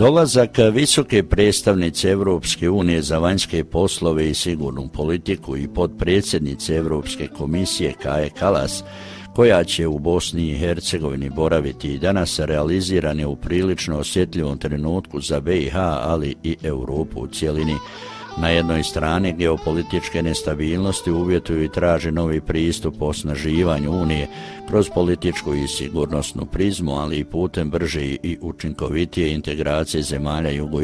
Dolazak visoke predstavnice Europske unije za vanjske poslove i sigurnu politiku i potpredsjednice Europske komisije Kaje Kallas, koja će u Bosni i Hercegovini boraviti i danas, realiziran je u prilično osjetljivom trenutku za BiH, ali i Europu u cjelini. Na jednoj strani geopolitičke nestabilnosti uvjetuju i traže novi pristup osnaživanju Unije kroz političku i sigurnosnu prizmu, ali i putem brže i učinkovitije integracije zemalja